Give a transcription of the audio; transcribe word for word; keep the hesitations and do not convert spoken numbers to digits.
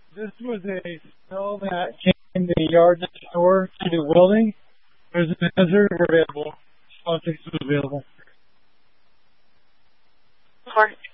This was a snow that came in the yard next door to do welding. There's a hazard available. Politics was available. For